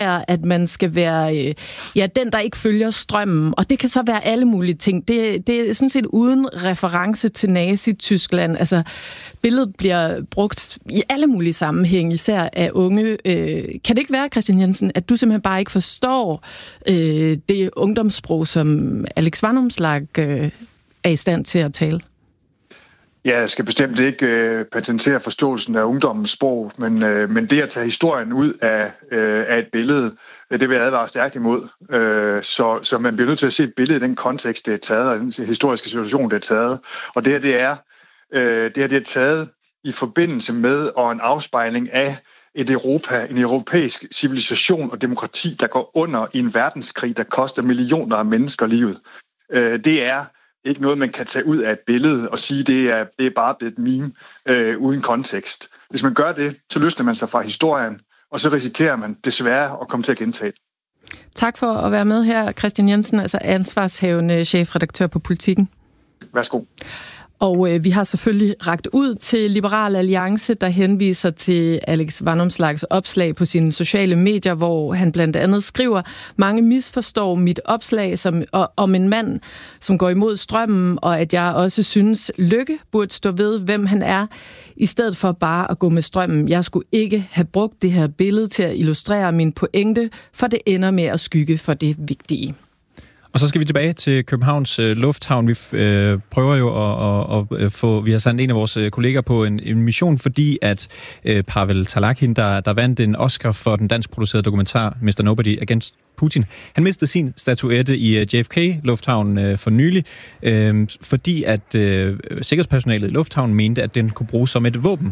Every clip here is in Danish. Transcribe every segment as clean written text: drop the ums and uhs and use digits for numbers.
være, at man skal være den, der ikke følger strømmen. Og det kan så være alle mulige ting. Det er sådan set uden reference til Nazi-Tyskland. Altså, billedet bliver brugt i alle mulige sammenhænge, især af unge. Kan det ikke være, Christian Jensen, at du simpelthen bare ikke forstår det ungdomssprog, som Alex Vanopslagh er i stand til at tale? Ja, jeg skal bestemt ikke patentere forståelsen af ungdommens sprog, men det at tage historien ud af et billede, det vil jeg advare stærkt imod. Så man bliver nødt til at se et billede i den kontekst, det er taget, og den historiske situation, det er taget. Og det er taget i forbindelse med og en afspejling af et Europa, en europæisk civilisation og demokrati, der går under i en verdenskrig, der koster millioner af mennesker livet. Det er ikke noget, man kan tage ud af et billede og sige, det er bare blevet et meme uden kontekst. Hvis man gør det, så løsner man sig fra historien, og så risikerer man desværre at komme til at gentage det. Tak for at være med her, Christian Jensen, altså ansvarshavende chefredaktør på Politikken. Værsgo. Og vi har selvfølgelig rakt ud til Liberal Alliance, der henviser til Alex Vanopslaghs opslag på sine sociale medier, hvor han blandt andet skriver: mange misforstår mit opslag om en mand, som går imod strømmen, og at jeg også synes, Løkke burde stå ved, hvem han er, i stedet for bare at gå med strømmen. Jeg skulle ikke have brugt det her billede til at illustrere min pointe, for det ender med at skygge for det vigtige. Og så skal vi tilbage til Københavns Lufthavn. Vi prøver jo at få... Vi har sendt en af vores kolleger på en mission, fordi at Pavel Talakhin, der vandt en Oscar for den danskproducerede dokumentar Mr. Nobody Against Putin, han mistede sin statuette i JFK-lufthavnen for nylig, fordi at sikkerhedspersonalet i lufthavnen mente, at den kunne bruges som et våben.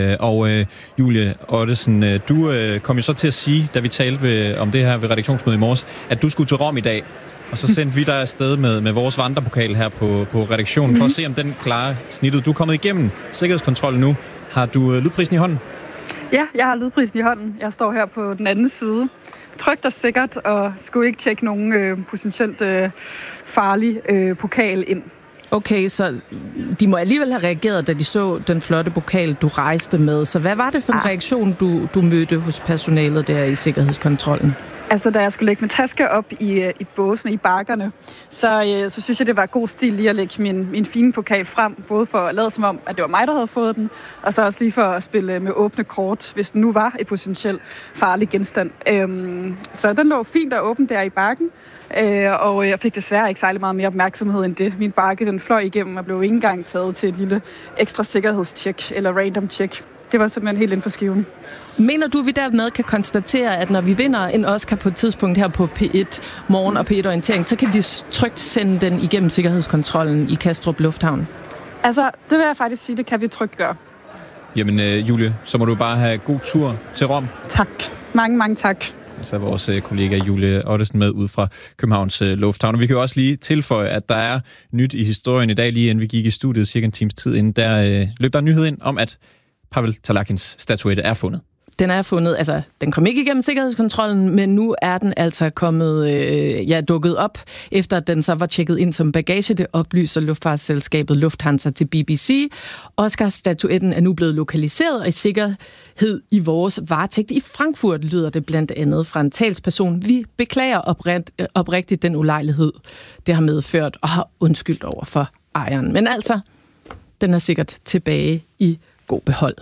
Julie Ottesen, du kom jo så til at sige, da vi talte om det her ved redaktionsmødet i morges, at du skulle til Rom i dag. Og så sendte vi dig afsted med vores vandrepokal her på redaktionen, for at se, om den klarer snittet. Du er kommet igennem sikkerhedskontrollen nu. Har du lydprisen i hånden? Ja, jeg har lydprisen i hånden. Jeg står her på den anden side. Trygt og sikkert, og skulle ikke tjekke nogen potentielt farlig pokal ind. Okay, så de må alligevel have reageret, da de så den flotte pokal, du rejste med. Så hvad var det for en reaktion, du mødte hos personalet der i sikkerhedskontrollen? Altså, da jeg skulle lægge min taske op i båsene, i bakkerne, så synes jeg, det var god stil lige at lægge min fine pokal frem, både for at lade som om, at det var mig, der havde fået den, og så også lige for at spille med åbne kort, hvis den nu var et potentielt farlig genstand. Så den lå fint og åben der i bakken, og jeg fik desværre ikke særlig meget mere opmærksomhed end det. Min bakke, den fløj igennem og blev ikke engang taget til et lille ekstra sikkerhedstjek eller random check. Det var simpelthen helt inden for skiven. Mener du, vi dermed kan konstatere, at når vi vinder en Oscar på et tidspunkt her på P1 Morgen og P1 Orientering, så kan vi trygt sende den igennem sikkerhedskontrollen i Kastrup Lufthavn? Altså, det vil jeg faktisk sige, det kan vi trygt gøre. Jamen, Julie, så må du bare have god tur til Rom. Tak. Mange tak. Så vores kollega Julie Ottesen med ud fra Københavns Lufthavn. Og vi kan jo også lige tilføje, at der er nyt i historien i dag, lige inden vi gik i studiet, cirka en times tid inden, der løb der en nyhed ind om, at Pavel Talakhins statuette er fundet. Den er fundet, altså den kom ikke igennem sikkerhedskontrollen, men nu er den altså kommet, dukket op, efter at den så var tjekket ind som bagage. Det oplyser luftfartsselskabet Lufthansa til BBC. Oscar-statuetten er nu blevet lokaliseret og i sikkerhed i vores varetægt i Frankfurt, lyder det blandt andet fra en talsperson. Vi beklager oprigtigt den ulejlighed, det har medført, og har undskyldt over for ejeren. Men altså, den er sikkert tilbage i god behold.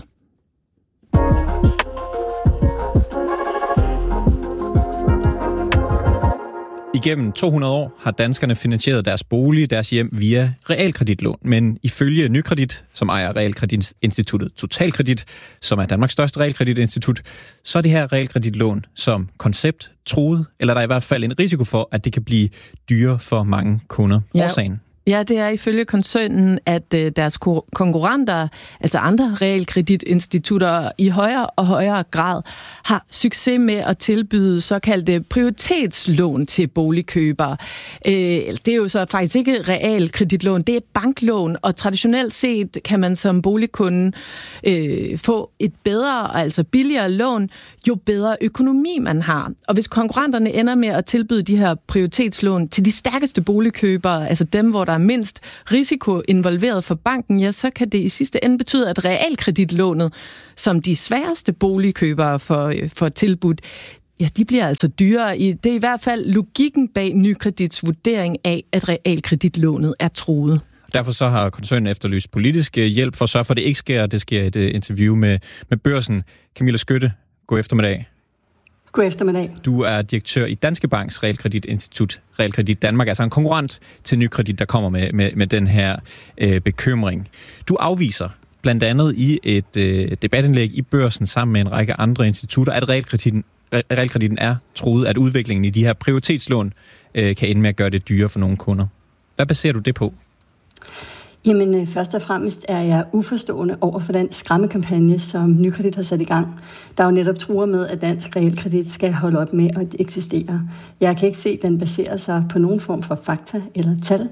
Igennem 200 år har danskerne finansieret deres bolig, deres hjem via realkreditlån. Men ifølge Nykredit, som ejer realkreditinstituttet Totalkredit, som er Danmarks største realkreditinstitut, så er det her realkreditlån som koncept truet, eller der er i hvert fald en risiko for, at det kan blive dyrere for mange kunder. Årsagen? Ja, det er ifølge koncernen, at deres konkurrenter, altså andre realkreditinstitutter, i højere og højere grad har succes med at tilbyde såkaldte prioritetslån til boligkøbere. Det er jo så faktisk ikke realkreditlån, det er banklån, og traditionelt set kan man som boligkunde få et bedre, altså billigere lån, jo bedre økonomi man har. Og hvis konkurrenterne ender med at tilbyde de her prioritetslån til de stærkeste boligkøbere, altså dem, hvor der er mindst risiko involveret for banken, ja, så kan det i sidste ende betyde, at realkreditlånet, som de sværeste boligkøbere får tilbudt, ja, de bliver altså dyrere. Det er i hvert fald logikken bag Nykredits vurdering af, at realkreditlånet er truet. Derfor så har koncernen efterlyst politisk hjælp for at sørge for, at det ikke sker. Det sker i et interview med Børsen. Camilla Skytte, god eftermiddag. God eftermiddag. Du er direktør i Danske Banks realkreditinstitut, Realkredit Danmark, altså en konkurrent til Nykredit, der kommer med den her bekymring. Du afviser blandt andet i et debatindlæg i Børsen sammen med en række andre institutter, at realkreditten er truet, at udviklingen i de her prioritetslån kan ende med at gøre det dyrere for nogle kunder. Hvad baserer du det på? Jamen, først og fremmest er jeg uforstående over for den skræmmekampagne, som Nykredit har sat i gang, der jo netop truer med, at dansk realkredit skal holde op med at eksistere. Jeg kan ikke se, at den baserer sig på nogen form for fakta eller tal.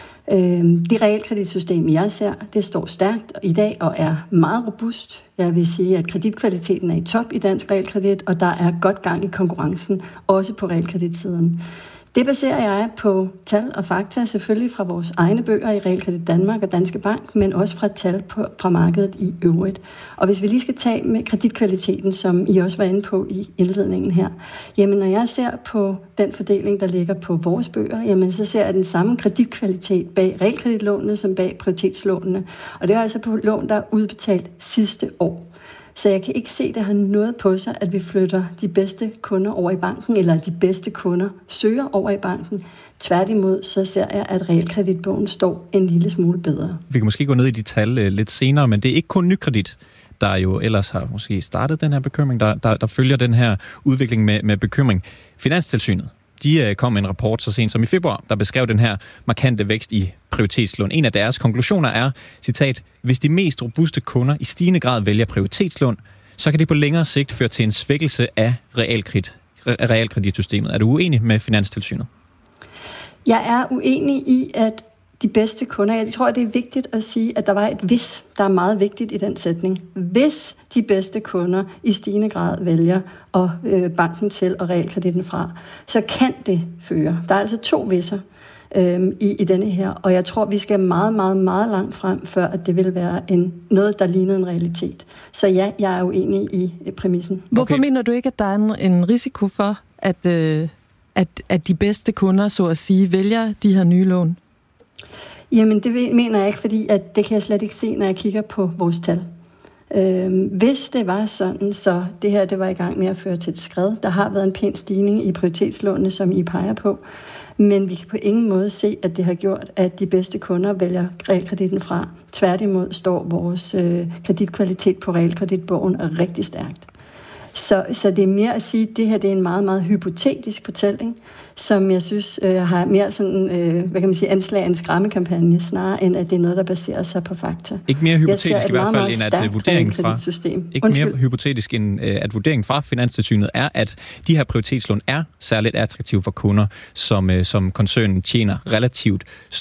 Det realkreditsystem, jeg ser, det står stærkt i dag og er meget robust. Jeg vil sige, at kreditkvaliteten er i top i dansk realkredit, og der er godt gang i konkurrencen, også på realkreditsiden. Det baserer jeg på tal og fakta, selvfølgelig fra vores egne bøger i Realkredit Danmark og Danske Bank, men også fra tal fra markedet i øvrigt. Og hvis vi lige skal tage med kreditkvaliteten, som I også var inde på i indledningen her, jamen når jeg ser på den fordeling, der ligger på vores bøger, jamen så ser jeg den samme kreditkvalitet bag realkreditlånene som bag prioritetslånene. Og det er altså på lån, der er udbetalt sidste år. Så jeg kan ikke se, at det har noget på sig, at vi flytter de bedste kunder over i banken, eller at de bedste kunder søger over i banken. Tværtimod, så ser jeg, at realkreditbogen står en lille smule bedre. Vi kan måske gå ned i de tal lidt senere, men det er ikke kun Nykredit, der jo ellers har måske startet den her bekymring, der følger den her udvikling med bekymring. Finanstilsynet, de kom med en rapport så sent som i februar, der beskrev den her markante vækst i prioritetslån. En af deres konklusioner er, citat, hvis de mest robuste kunder i stigende grad vælger prioritetslån, så kan det på længere sigt føre til en svækkelse af realkreditsystemet. Er du uenig med Finanstilsynet? Jeg er uenig i, at de bedste kunder, jeg tror, det er vigtigt at sige, at der var et hvis, der er meget vigtigt i den sætning. Hvis de bedste kunder i stigende grad vælger banken til og realkreditten fra, så kan det føre. Der er altså 2 hvis'er i denne her, og jeg tror, vi skal meget, meget, meget langt frem, før at det vil være noget, der ligner en realitet. Så ja, jeg er uenig i præmissen. Hvorfor mener du ikke, at der er en risiko for, at de bedste kunder, så at sige, vælger de her nye lån? Jamen, det mener jeg ikke, fordi at det kan jeg slet ikke se, når jeg kigger på vores tal. Hvis det var sådan, så det her det var i gang med at føre til et skred. Der har været en pæn stigning i prioritetslånene, som I peger på. Men vi kan på ingen måde se, at det har gjort, at de bedste kunder vælger realkreditten fra. Tværtimod står vores kreditkvalitet på realkreditbogen rigtig stærkt. Så det er mere at sige, at det her det er en meget, meget hypotetisk fortælling, som jeg synes har mere sådan, hvad kan man sige, anslag af en skræmmekampagne, snarere end at det er noget, der baserer sig på fakta. Ikke mere hypotetisk i hvert fald, end at vurderingen fra ikke mere hypotetisk end at vurderingen fra Finanstilsynet er, at de her prioritetslån er særligt attraktive for kunder, som koncernen tjener relativt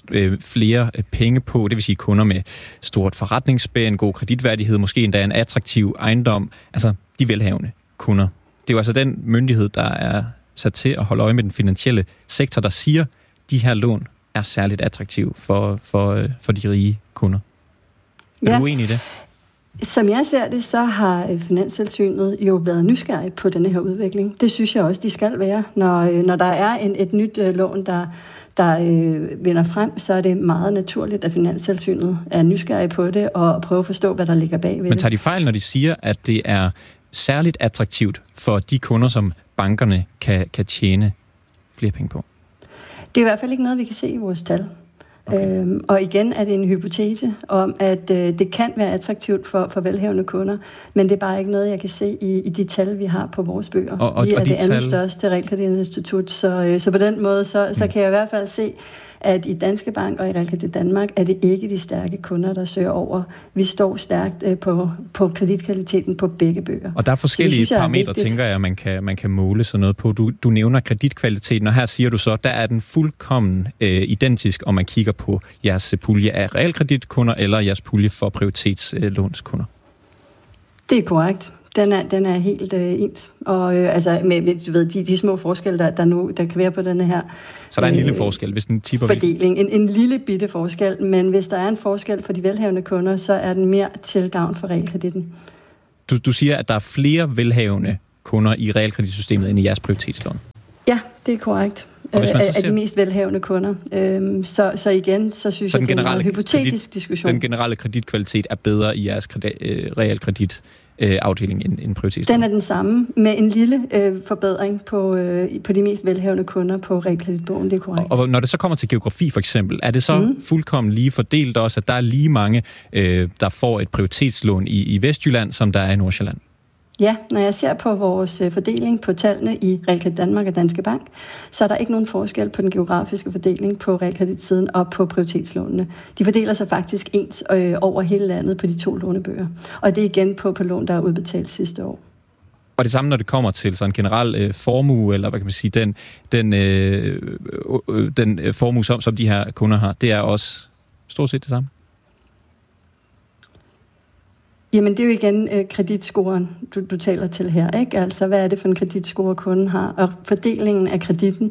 flere penge på. Det vil sige kunder med stort forretningsspænd, god kreditværdighed, måske endda en attraktiv ejendom. Altså de velhavende kunder. Det er jo altså den myndighed, der er sat til at holde øje med den finansielle sektor, der siger, at de her lån er særligt attraktive for de rige kunder. Er du uenig i det? Som jeg ser det, så har Finanstilsynet jo været nysgerrig på denne her udvikling. Det synes jeg også, de skal være. Når der er et nyt lån, der vinder frem, så er det meget naturligt, at Finanstilsynet er nysgerrig på det og prøver at forstå, hvad der ligger bagved det. Men tager de fejl, når de siger, at det er særligt attraktivt for de kunder, som bankerne kan tjene flere penge på? Det er i hvert fald ikke noget, vi kan se i vores tal. Okay. Og igen er det en hypotese om, at det kan være attraktivt for velhavende kunder, men det er bare ikke noget, jeg kan se i de tal, vi har på vores bøger. Vi er det andet største realkreditinstitut, så på den måde, så kan jeg i hvert fald se, at i Danske Bank og i Realkredit Danmark er det ikke de stærke kunder, der søger over. Vi står stærkt på kreditkvaliteten på begge bøger. Og der er forskellige parametre, tænker jeg, man kan måle sådan noget på. Du nævner kreditkvaliteten, og her siger du så, der er den fuldkommen identisk, om man kigger på jeres pulje af realkreditkunder eller jeres pulje for prioritetslånskunder. Det er korrekt. Den er helt ens. Og altså med du ved, de små forskelle, der kan være på denne her. Så der er en lille forskel, hvis den tipper fordeling. En lille bitte forskel, men hvis der er en forskel for de velhavende kunder, så er den mere til gavn for realkreditten. Du siger, at der er flere velhavende kunder i realkreditsystemet end i jeres prioritetslån. Ja, det er korrekt. Af de mest velhavende kunder. Så igen, så synes jeg, det er en meget hypotetisk diskussion. Den generelle kreditkvalitet er bedre i jeres realkreditafdeling end prioritetslån? Den er den samme, med en lille forbedring på de mest velhavende kunder på realkreditbogen, det er korrekt. Og når det så kommer til geografi for eksempel, er det så fuldkommen lige fordelt også, at der er lige mange, der får et prioritetslån i Vestjylland, som der er i Nordsjælland? Ja, når jeg ser på vores fordeling på tallene i Realkredit Danmark og Danske Bank, så er der ikke nogen forskel på den geografiske fordeling på realkreditsiden og på prioritetslånene. De fordeler sig faktisk ens over hele landet på de 2 lånebøger. Og det er igen på lån, der er udbetalt sidste år. Og det samme, når det kommer til sådan en generel formue, eller hvad kan man sige, den formue, som de her kunder har, det er også stort set det samme? Jamen, det er jo igen kreditscoren, du taler til her, ikke? Altså, hvad er det for en kreditscore, kunden har? Og fordelingen af kreditten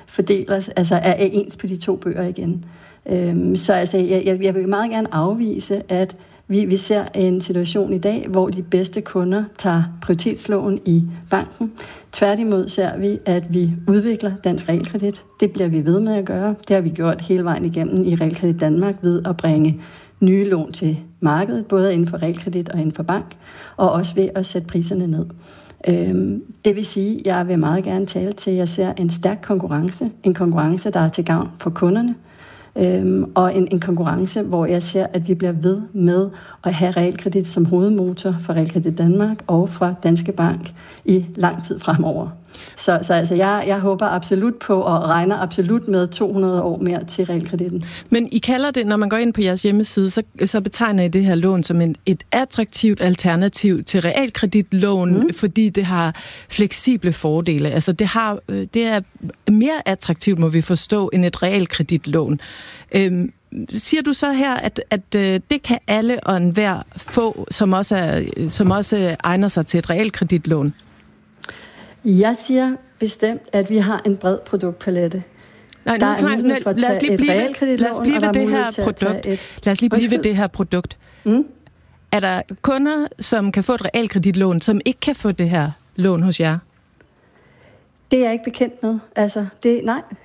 er ens på de 2 bøger igen. Så altså, jeg vil meget gerne afvise, at vi ser en situation i dag, hvor de bedste kunder tager prioritetslån i banken. Tværtimod ser vi, at vi udvikler dansk realkredit. Det bliver vi ved med at gøre. Det har vi gjort hele vejen igennem i Realkredit Danmark ved at bringe nye lån til markedet, både inden for realkredit og inden for bank, og også ved at sætte priserne ned. Det vil sige, at jeg vil meget gerne tale til, at jeg ser en stærk konkurrence, en konkurrence, der er til gavn for kunderne, og en konkurrence, hvor jeg ser, at vi bliver ved med at have realkredit som hovedmotor for Realkredit Danmark og fra Danske Bank i lang tid fremover. Så altså, jeg håber absolut på og regner absolut med 200 år mere til realkreditten. Men I kalder det, når man går ind på jeres hjemmeside, så betegner I det her lån som et attraktivt alternativ til realkreditlån, fordi det har fleksible fordele. Altså det er mere attraktivt, må vi forstå, end et realkreditlån. Siger du så her, at det kan alle og enhver få, som også egner sig til et realkreditlån? Jeg siger bestemt, at vi har en bred produktpalette. Nej, lad os lige blive ved det her produkt. Er der kunder, som kan få et realkreditlån, som ikke kan få det her lån hos jer? Det er jeg ikke bekendt med. Altså, det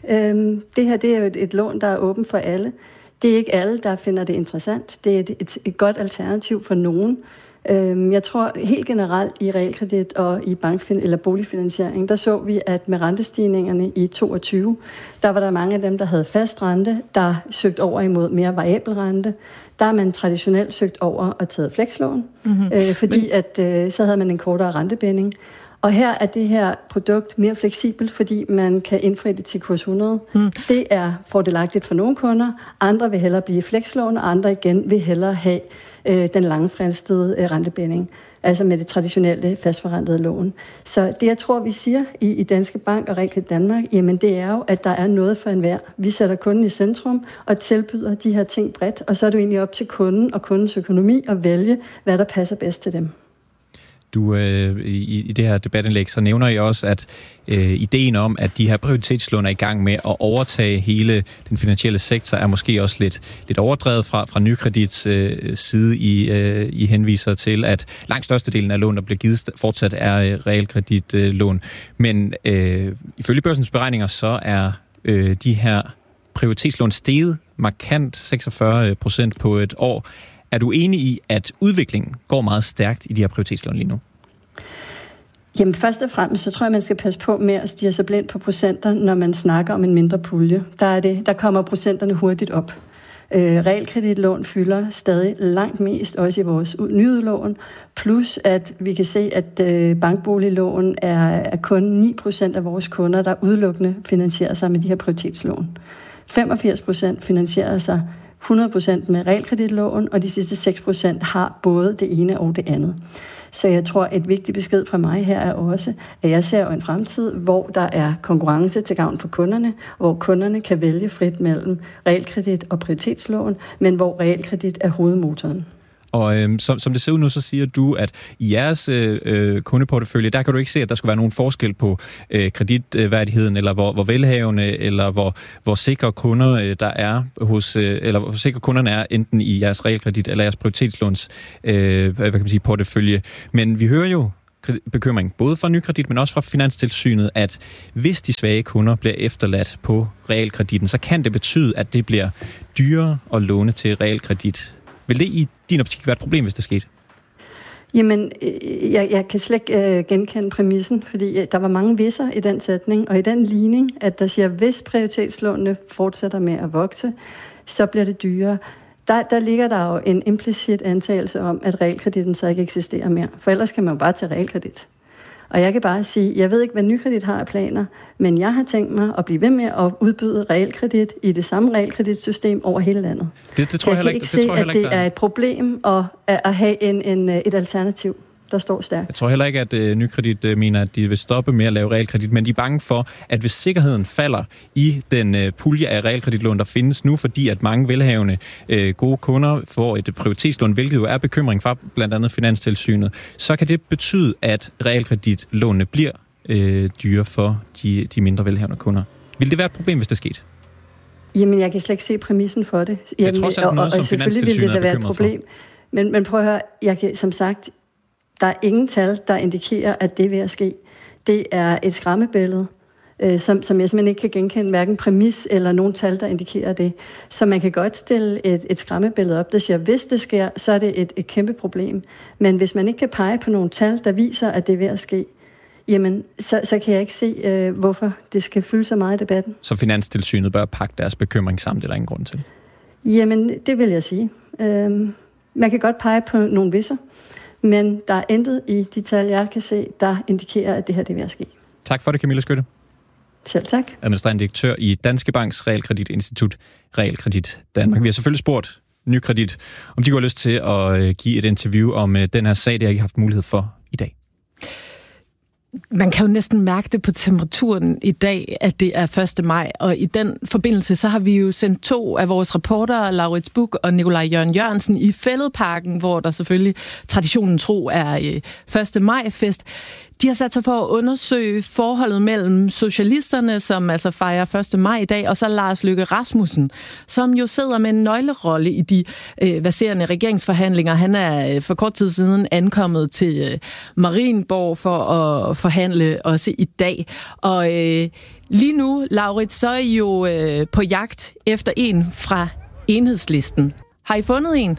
her det er jo et lån, der er åbent for alle. Det er ikke alle, der finder det interessant. Det er et godt alternativ for nogen. Jeg tror helt generelt i realkredit og i eller boligfinansiering, der så vi, at med rentestigningerne i 2022, der var der mange af dem, der havde fast rente, der søgte over imod mere variabel rente. Der har man traditionelt søgt over og taget flekslån, fordi så havde man en kortere rentebinding. Og her er det her produkt mere fleksibelt, fordi man kan indfri det til kurs 100. Det er fordelagtigt for nogle kunder. Andre vil hellere blive flekslån, og andre igen vil hellere have den langfristede rentebinding. Altså med det traditionelle fastforrentede lån. Så det, jeg tror, vi siger i Danske Bank og Realkredit Danmark, jamen det er jo, at der er noget for enhver. Vi sætter kunden i centrum og tilbyder de her ting bredt, og så er det egentlig op til kunden og kundens økonomi at vælge, hvad der passer bedst til dem. Du, i det her debatindlæg, så nævner I også, at ideen om, at de her prioritetslån er i gang med at overtage hele den finansielle sektor, er måske også lidt overdrevet fra Nykredits side. I henviser til, at langt størstedelen af lån, der bliver givet, fortsat er realkreditlån. Men ifølge Børsens beregninger, så er de her prioritetslån steget markant 46% på et år. Er du enig i, at udviklingen går meget stærkt i de her prioritetslån lige nu? Jamen først og fremmest, så tror jeg, man skal passe på med at stirre sig blind på procenter, når man snakker om en mindre pulje. Der kommer procenterne hurtigt op. Realkreditlån fylder stadig langt mest, også i vores nyudlån, plus at vi kan se, at bankboliglån er kun 9% af vores kunder, der udelukkende finansierer sig med de her prioritetslån. 85% finansierer sig 100% med realkreditlån, og de sidste 6% har både det ene og det andet. Så jeg tror, et vigtigt besked fra mig her er også, at jeg ser en fremtid, hvor der er konkurrence til gavn for kunderne, hvor kunderne kan vælge frit mellem realkredit og prioritetslån, men hvor realkredit er hovedmotoren. Og som det ser ud nu, så siger du, at i jeres kundeportefølje, der kan du ikke se, at der skal være nogen forskel på kreditværdigheden, eller hvor velhavende, eller hvor sikre kunder der er hos, eller hvor sikre kunderne er, enten i jeres realkredit eller jeres prioritetslåns portefølje. Men vi hører jo bekymring, både fra Nykredit, men også fra Finanstilsynet, at hvis de svage kunder bliver efterladt på realkreditten, så kan det betyde, at det bliver dyrere at låne til realkredit. Vil det i din optik være et problem, hvis det skete? Jamen, jeg kan slet ikke genkende præmissen, fordi der var mange visser i den sætning, og i den ligning, at der siger, at hvis prioritetslånene fortsætter med at vokse, så bliver det dyrere. Der ligger der jo en implicit antagelse om, at realkreditten så ikke eksisterer mere. For ellers kan man jo bare tage realkredit. Og jeg kan bare sige, jeg ved ikke, hvad Nykredit har af planer, men jeg har tænkt mig at blive ved med at udbyde realkredit i det samme realkreditsystem over hele landet. Det tror jeg heller ikke. Jeg kan ikke se, at det er et problem at have et alternativ, der står stærkt. Jeg tror heller ikke, at Nykredit mener, at de vil stoppe med at lave realkredit, men de er bange for, at hvis sikkerheden falder i den pulje af realkreditlån, der findes nu, fordi at mange velhavende gode kunder får et prioritetslån, hvilket jo er bekymring fra blandt andet Finanstilsynet, så kan det betyde, at realkreditlånene bliver dyre for de mindre velhavende kunder. Vil det være et problem, hvis det skete? Jamen, jeg kan slet ikke se præmissen for det. Jamen, det er trods alt noget, som Finanstilsynet er bekymret for. Men prøv at høre, jeg kan, som sagt, der er ingen tal, der indikerer, at det er ved at ske. Det er et skræmmebillede, som jeg simpelthen ikke kan genkende, hverken præmis eller nogen tal, der indikerer det. Så man kan godt stille et skræmmebillede op, der siger, at hvis det sker, så er det et kæmpe problem. Men hvis man ikke kan pege på nogle tal, der viser, at det er ved at ske, jamen, så kan jeg ikke se, hvorfor det skal fylde så meget i debatten. Så Finanstilsynet bør pakke deres bekymring sammen, det er der ingen grund til? Jamen, det vil jeg sige. Man kan godt pege på nogle visser, men der er intet i de tal, jeg kan se, der indikerer, at det her det er ved at ske. Tak for det, Camilla Skytte. Selv tak. Administrerende direktør i Danske Banks Realkreditinstitut, Realkredit Danmark. Vi har selvfølgelig spurgt Nykredit, om de har lyst til at give et interview om den her sag, det har jeg ikke haft mulighed for i dag. Man kan jo næsten mærke det på temperaturen i dag, at det er 1. maj, og i den forbindelse så har vi jo sendt 2 af vores reportere, Laurits Buch og Nikolaj Jørgen Jørgensen, i Fælledparken, hvor der selvfølgelig traditionen tro er 1. maj-fest. De har sat sig for at undersøge forholdet mellem socialisterne, som altså fejrer 1. maj i dag, og så Lars Løkke Rasmussen, som jo sidder med en nøglerolle i de verserende regeringsforhandlinger. Han er for kort tid siden ankommet til Marienborg for at forhandle også i dag. Og lige nu, Laurits, så er I jo på jagt efter en fra Enhedslisten. Har I fundet en?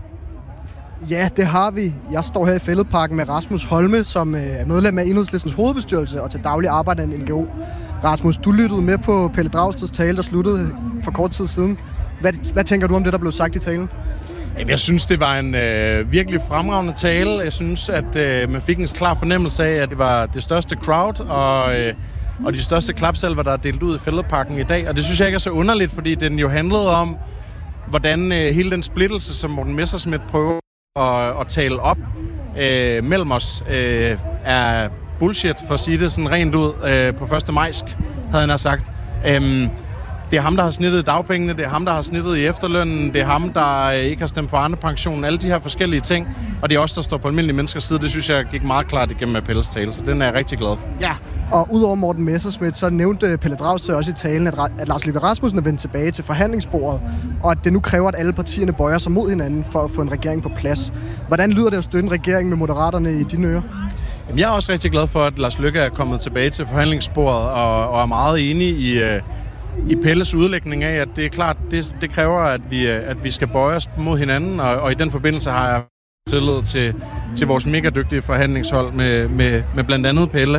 Ja, det har vi. Jeg står her i Fælledparken med Rasmus Holme, som er medlem af Enhedslistens hovedbestyrelse og til daglig arbejder i en NGO. Rasmus, du lyttede med på Pelle Dragsteds tale, der sluttede for kort tid siden. Hvad tænker du om det, der blev sagt i talen? Jamen, jeg synes, det var en virkelig fremragende tale. Jeg synes, at man fik en klar fornemmelse af, at det var det største crowd og de største klapsalver, der er delt ud i Fælledparken i dag. Og det synes jeg ikke er så underligt, fordi den jo handlede om, hvordan hele den splittelse, som Morten Messerschmidt prøver at tale op mellem os, er bullshit, for at sige det sådan rent ud på 1. majsk, havde han sagt. Det er ham, der har snittet i dagpengene, det er ham, der har snittet i efterlønnen, det er ham, der ikke har stemt for Arne-pensionen, alle de her forskellige ting, og det er også der står på almindelige menneskers side. Det synes jeg gik meget klart igennem Pelles tale, så den er jeg rigtig glad for. Ja, og udover Morten Messerschmidt, så nævnte Pelle Dragsted også i talen, at Lars Løkke Rasmussen er vendt tilbage til forhandlingsbordet, og at det nu kræver, at alle partierne bøjer sig mod hinanden for at få en regering på plads. Hvordan lyder det at støtte en regering med Moderaterne i dine ører? Jamen, jeg er også rigtig glad for, at Lars Løkke er kommet tilbage til forhandlingsbordet og er meget enig i Pelles udlægning af, at det er klart, det kræver, at vi skal bøje os mod hinanden, og i den forbindelse har jeg tillid til vores mega dygtige forhandlingshold med blandt andet Pelle,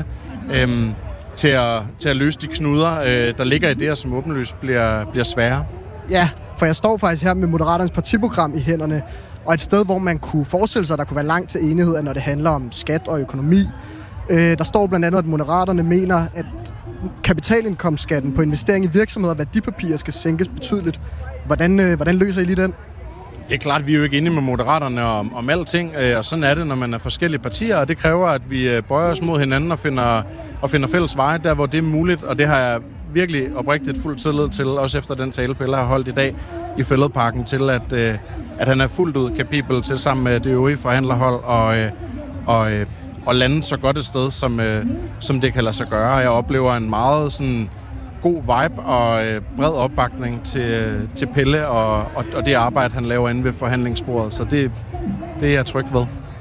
til at løse de knuder, der ligger i det, som åbenlyst bliver svære. Ja, for jeg står faktisk her med Moderaternes partiprogram i hænderne, og et sted, hvor man kunne forestille sig, at der kunne være langt til enighed, når det handler om skat og økonomi. Der står blandt andet, at Moderaterne mener, at kapitalindkomstskatten på investering i virksomheder og værdipapirer skal sænkes betydeligt. Hvordan løser I lige den? Det er klart, at vi er jo ikke enige med Moderaterne om alting, og sådan er det, når man er forskellige partier, og det kræver, at vi bøjer os mod hinanden og finder fælles veje der, hvor det er muligt, og det har jeg virkelig oprigtigt fuld tillid til, også efter den tale, Pelle har holdt i dag i Fælledparken, til at han er fuldt ud kapabel til sammen med det øvrige forhandlerhold og lande så godt et sted, som det kan lade sig gøre. Jeg oplever en meget sådan god vibe og bred opbakning til Pelle og det arbejde, han laver inde ved forhandlingsbordet. Så det er jeg tryg ved.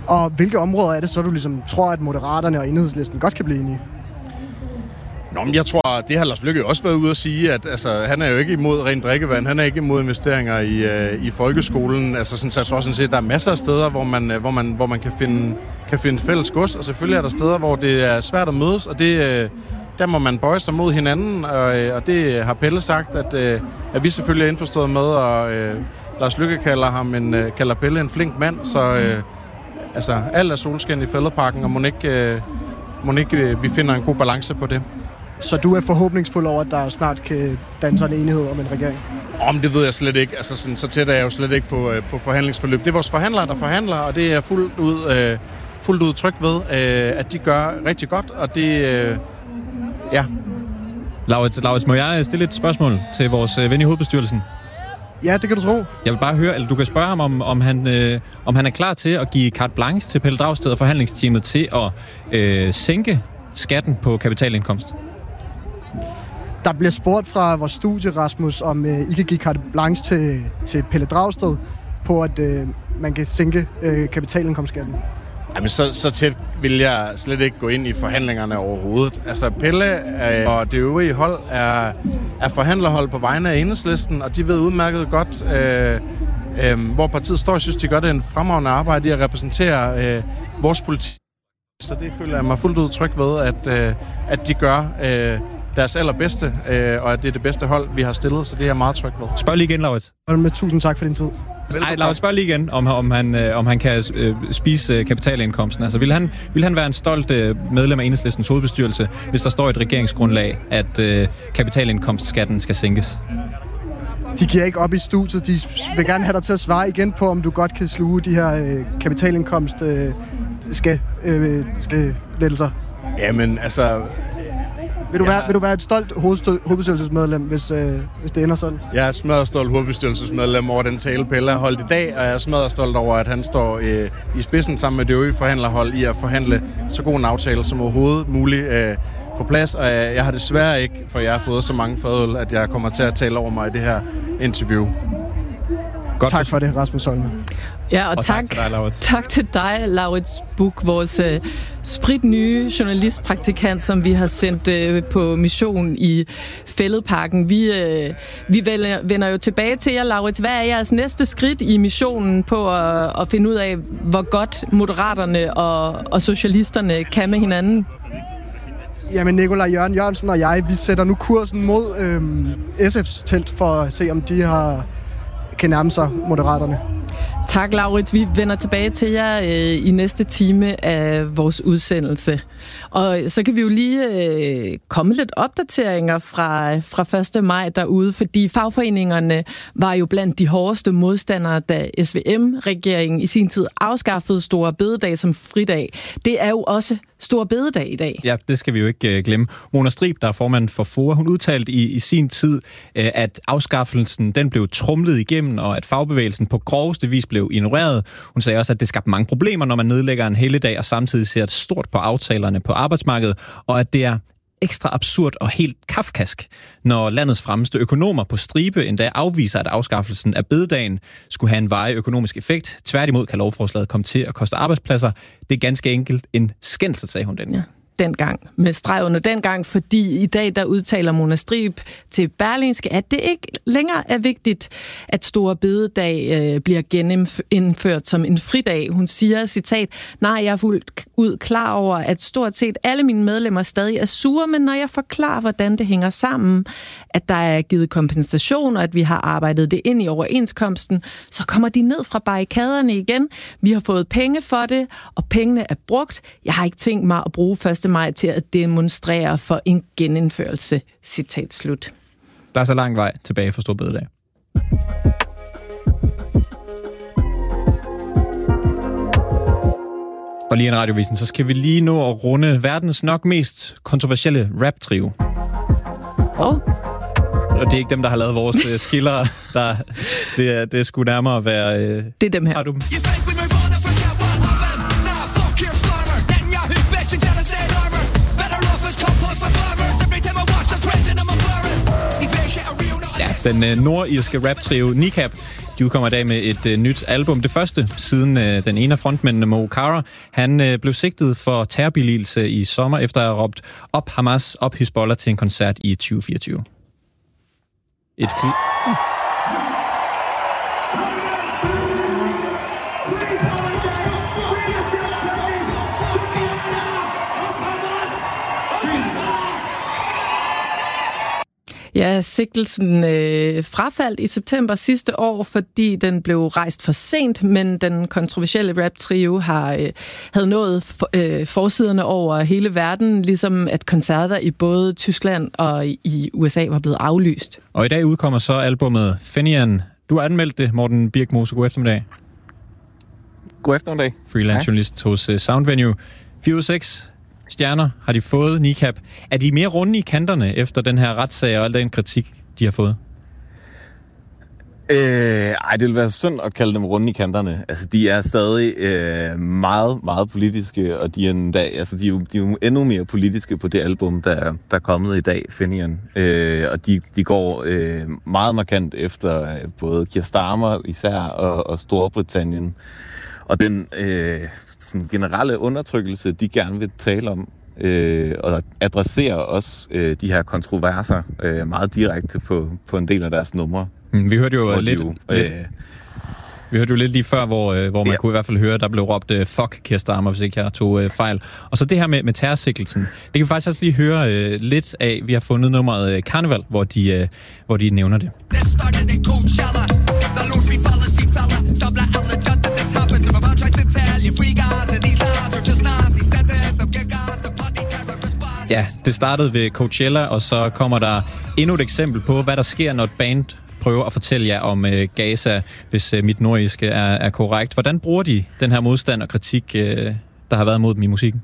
Og hvilke områder er det så, du ligesom tror, at Moderaterne og Enhedslisten godt kan blive enige? Nå, men jeg tror, det har Lars Løkke også været ude at sige, at altså, han er jo ikke imod rent drikkevand, han er ikke imod investeringer i folkeskolen. Altså, sådan, så jeg tror sådan set, der er masser af steder, hvor man kan finde fælles gods, og selvfølgelig er der steder, hvor det er svært at mødes, og det, der må man bøje sig mod hinanden, og det har Pelle sagt, at vi selvfølgelig er indforstået med, og Lars Løkke kalder Pelle en flink mand, så altså, alt er solskin i Fælledparken, og må ikke vi finder en god balance på det. Så du er forhåbningsfuld over, at der snart kan danne en enighed om en regering? Det ved jeg slet ikke. Altså, sådan, så tæt er jeg jo slet ikke på forhandlingsforløb. Det er vores forhandlere, der forhandler, og det er fuldt ud tryg ved, at de gør rigtig godt, og det... ja. Laurits, må jeg stille et spørgsmål til vores ven i hovedbestyrelsen? Ja, det kan du tro. Jeg vil bare høre, eller du kan spørge ham, om han er klar til at give carte blanche til Pelle Dragsted og forhandlingsteamet til at sænke skatten på kapitalindkomst. Der bliver spurgt fra vores studie, Rasmus, om I kan give carte blanche til Pelle Dragsted på, at man kan sænke kapitalindkomstskatten. Jamen, så tæt vil jeg slet ikke gå ind i forhandlingerne overhovedet. Altså, Pelle og det øvrige hold er forhandlerhold på vegne af Enhedslisten, og de ved udmærket godt, hvor partiet står. Jeg synes, de gør det en fremragende arbejde i at repræsentere vores politik. Så det føler jeg mig fuldt ud tryg ved, at de gør deres allerbedste, og at det er det bedste hold, vi har stillet, så det er jeg meget tryg ved. Spørg lige igen, Laurits. Tusind tak for din tid. Nej, Laurits, spørg lige igen, om han kan spise kapitalindkomsten. Altså, vil han være en stolt medlem af Enhedslistens hovedbestyrelse, hvis der står i et regeringsgrundlag, at kapitalindkomstskatten skal sænkes? De giver ikke op i studiet. De vil gerne have dig til at svare igen på, om du godt kan sluge de her kapitalindkomst lettelser. Jamen, altså... Vil du være et stolt hovedbestyrelsesmedlem, hvis det ender sådan? Jeg er smadret stolt hovedbestyrelsesmedlem over den tale, Pelle har holdt i dag, og jeg er smadret stolt over, at han står i spidsen sammen med det øvrige forhandlerhold i at forhandle så god en aftale som overhovedet muligt på plads. Og jeg har desværre ikke, for jeg har fået så mange fadøl, at jeg kommer til at tale over mig i det her interview. Godt tak for det, Rasmus Holme. Ja, og tak til dig, Laurits Buch, vores spritnye journalistpraktikant, som vi har sendt på mission i Fælledparken. Vi vender jo tilbage til jer, Laurits. Hvad er jeres næste skridt i missionen på at finde ud af, hvor godt Moderaterne og socialisterne kan med hinanden? Jamen, Nikolaj Jørgensen og jeg, vi sætter nu kursen mod SF's telt for at se, om de kan nærme sig Moderaterne. Tak, Laurits. Vi vender tilbage til jer i næste time af vores udsendelse. Og så kan vi jo lige komme lidt opdateringer fra 1. maj derude, fordi fagforeningerne var jo blandt de hårdeste modstandere, da SVM-regeringen i sin tid afskaffede Store Bededag som fridag. Det er jo også Store Bededag i dag. Ja, det skal vi jo ikke glemme. Mona Strib, der er formand for FOA, hun udtalte i sin tid, at afskaffelsen den blev tromlet igennem, og at fagbevægelsen på groveste vis blev ignoreret. Hun sagde også, at det skabte mange problemer, når man nedlægger en helligdag og samtidig ser et stort på aftalerne på arbejdsmarkedet, og at det er ekstra absurd og helt kafkask, når landets fremmeste økonomer på stribe endda afviser, at afskaffelsen af bededagen skulle have en varig økonomisk effekt. Tværtimod kan lovforslaget komme til at koste arbejdspladser. Det er ganske enkelt en skændsel, sagde hun den. Ja. Dengang, med streg under dengang, fordi i dag der udtaler Mona Strib til Berlingske, at det ikke længere er vigtigt, at Store Bededag bliver genindført som en fridag. Hun siger, citat, nej, jeg er fuldt ud klar over, at stort set alle mine medlemmer stadig er sure, men når jeg forklarer, hvordan det hænger sammen, at der er givet kompensation, og at vi har arbejdet det ind i overenskomsten, så kommer de ned fra barrikaderne igen. Vi har fået penge for det, og pengene er brugt. Jeg har ikke tænkt mig at bruge 1. maj til at demonstrere for en genindførelse. Citat slut. Der er så lang vej tilbage for Store Bededag. Og lige en radiovisen, så skal vi lige nå at runde verdens nok mest kontroversielle rap-trio. Og det er ikke dem, der har lavet vores skiller. Det skulle nærmere være... Det er dem her. Den nordirske rap-trio Niqab, De udkommer i dag med et nyt album. Det første siden den ene af frontmændene, Mo Farah, han blev sigtet for terrorbilligelse i sommer, efter at have råbt op Hamas, op Hizbollah til en koncert i 2024. Et klip. Ja, sigtelsen frafaldt i september sidste år, fordi den blev rejst for sent, men den kontroversielle rap-trio havde nået forsiderne over hele verden, ligesom at koncerter i både Tyskland og i USA var blevet aflyst. Og i dag udkommer så albumet Fenian. Du har anmeldt det, Morten Birk-Mose. God eftermiddag. God eftermiddag. Freelance journalist hos Soundvenue. 4/6 stjerner har de fået, Kneecap. Er de mere runde i kanterne efter den her retssag og al den kritik, de har fået? Det vil være synd at kalde dem runde i kanterne. Altså, de er stadig meget, meget politiske, og de er jo endnu mere politiske på det album, der er kommet i dag, Fenian. Og de går meget markant efter både Keir Starmer især og Storbritannien. Og den sådan generelle undertrykkelse, de gerne vil tale om, og adresserer også de her kontroverser meget direkte på en del af deres numre. Vi hørte jo lidt lige før, hvor man kunne i hvert fald høre, der blev råbt fuck Keir Starmer, hvis ikke jeg tog fejl. Og så det her med terrorsigtelsen, det kan vi faktisk også lige høre lidt af. Vi har fundet nummeret Carnival, hvor de nævner det. Ja, det startede ved Coachella, og så kommer der endnu et eksempel på, hvad der sker, når et band prøver at fortælle jer om Gaza, hvis mit nordiske er korrekt. Hvordan bruger de den her modstand og kritik, der har været mod dem i musikken?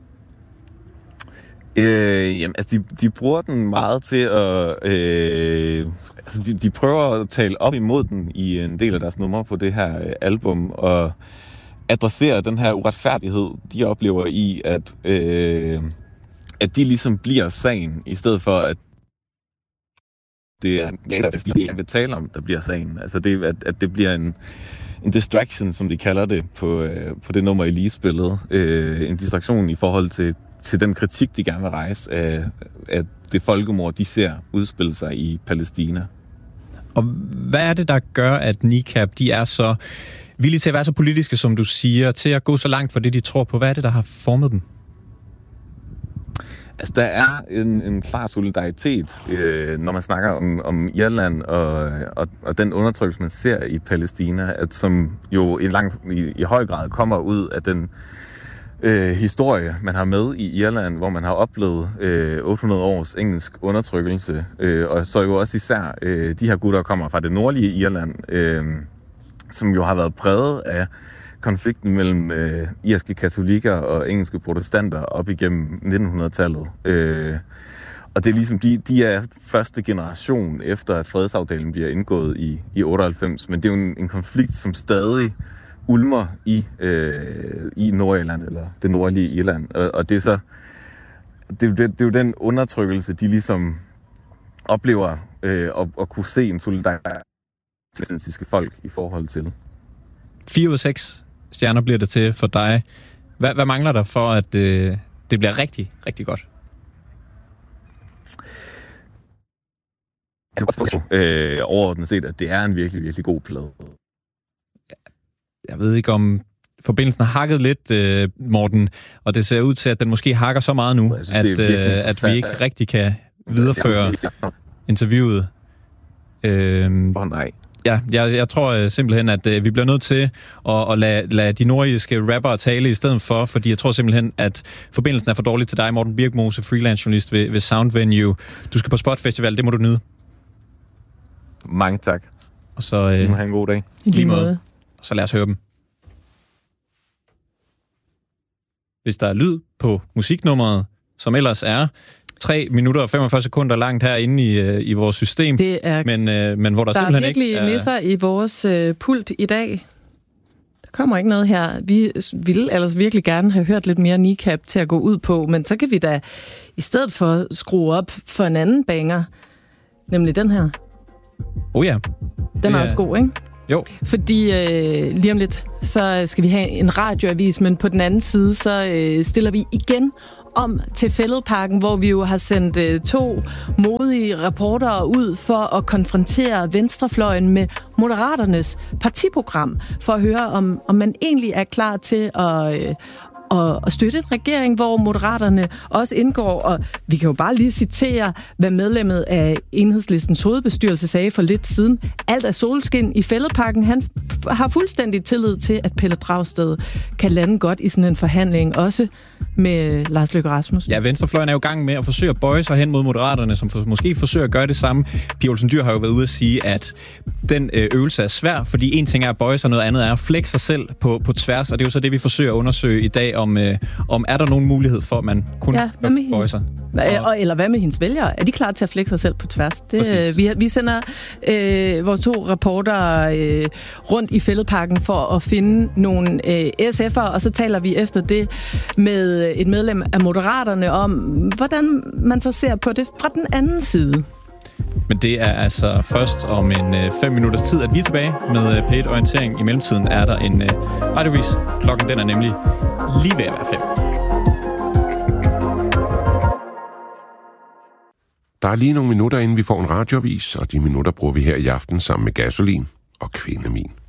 De bruger den meget til at... de prøver at tale op imod den i en del af deres numre på det her album, og adressere den her uretfærdighed, de oplever i, at de ligesom bliver sagen, i stedet for, at det er de vil tale om, der bliver sagen. Altså at det bliver en distraction, som de kalder det på det nummer, I lige spillede. En distraktion i forhold til den kritik, de gerne vil rejse af det folkemord, de ser udspille sig i Palæstina. Og hvad er det, der gør, at Kneecap, de er så villige til at være så politiske, som du siger, til at gå så langt for det, de tror på? Hvad er det, der har formet dem? Altså, der er en klar solidaritet, når man snakker om Irland og den undertrykkelse, man ser i Palæstina, som jo i høj grad kommer ud af den historie, man har med i Irland, hvor man har oplevet 800 års engelsk undertrykkelse, og så jo også især de her gutter, der kommer fra det nordlige Irland, som jo har været præget af konflikten mellem irske katolikker og engelske protestanter op igennem 1900-tallet. Og det er ligesom, de er første generation efter, at fredsaftalen bliver indgået i 98, men det er jo en konflikt, som stadig ulmer i Nordirland, eller det nordlige Irland. Og det er så det er jo den undertrykkelse, de ligesom oplever at kunne se en solidarisk folk i forhold til. 4/6 stjerner bliver det til for dig. Hvad mangler der for, at det bliver rigtig, rigtig godt? Overordnet set, at det er en virkelig, virkelig god plade. Jeg ved ikke, om forbindelsen har hakket lidt, Morten, og det ser ud til, at den måske hakker så meget nu, at vi ikke rigtig kan videreføre interviewet. Nej. Ja, jeg tror simpelthen, at vi bliver nødt til at lade de nordiske rappere tale i stedet for, fordi jeg tror simpelthen, at forbindelsen er for dårlig til dig, Morten Birk-Mose, freelance journalist ved Soundvenue. Du skal på Spot Festival, det må du nyde. Mange tak. Og så du må have en god dag. I lige måde. Så lad os høre dem. Hvis der er lyd på musiknummeret, som ellers er 3 minutter og 45 sekunder langt herinde i vores system, det er, men hvor der simpelthen ikke... Der er virkelig nisser i vores pult i dag. Der kommer ikke noget her. Vi ville ellers virkelig gerne have hørt lidt mere Kneecap til at gå ud på, men så kan vi da i stedet for skrue op for en anden banger, nemlig den her. Ja. Den er også god, ikke? Jo. Fordi lige om lidt, så skal vi have en radioavis, men på den anden side, så stiller vi igen om til Fælledparken, hvor vi jo har sendt 2 modige reportere ud for at konfrontere venstrefløjen med Moderaternes partiprogram, for at høre, om man egentlig er klar til at støtte en regering, hvor Moderaterne også indgår. Og vi kan jo bare lige citere, hvad medlemmet af Enhedslistens hovedbestyrelse sagde for lidt siden. Alt er solskin i Fælledparken. Han har fuldstændig tillid til, at Pelle Dragsted kan lande godt i sådan en forhandling, også med Lars Løkke Rasmussen. Ja, venstrefløjen er jo i gang med at forsøge at bøje sig hen mod Moderaterne, som måske forsøger at gøre det samme. Pia Olsen Dyhr har jo været ude at sige, at den øvelse er svær, fordi en ting er at bøje sig, noget andet er at flække sig selv på tværs, og det er jo så det, vi forsøger at undersøge i dag, om er der nogen mulighed for, at man kun bøje sig? Eller hvad med hendes vælgere? Er de klar til at flække sig selv på tværs? Vi sender vores 2 reportere rundt i Fælledparken for at finde nogle SF'ere, og så taler vi efter det med et medlem af Moderaterne om, hvordan man så ser på det fra den anden side. Men det er altså først om en 5 minutters tid, at vi er tilbage med P1 Orientering. I mellemtiden er der en radiovis. Klokken den er nemlig lige ved at være 5. Der er lige nogle minutter, inden vi får en radiovis, og de minutter bruger vi her i aften sammen med Gasolin og Kvindemin.